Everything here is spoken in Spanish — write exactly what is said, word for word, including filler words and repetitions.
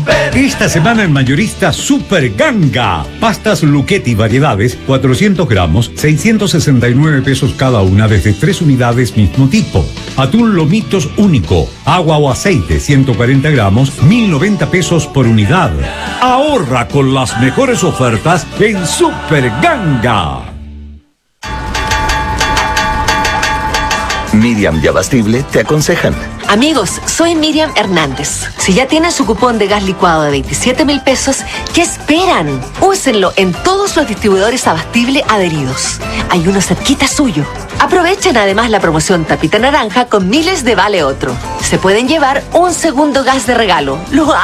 Esta semana en mayorista Super Ganga. Pastas Luchetti variedades, cuatrocientos gramos, seiscientos sesenta y nueve pesos cada una desde tres unidades mismo tipo. Atún Lomitos único, agua o aceite, ciento cuarenta gramos, mil noventa pesos por unidad. Ahorra con las mejores ofertas en Super Ganga. Miriam y Abastible te aconsejan. Amigos, soy Miriam Hernández. Si ya tienen su cupón de gas licuado de veintisiete mil pesos, ¿qué esperan? Úsenlo en todos los distribuidores Abastible adheridos. Hay uno cerquita suyo. Aprovechen además la promoción Tapita Naranja con miles de Vale Otro. Se pueden llevar un segundo gas de regalo. ¡Lo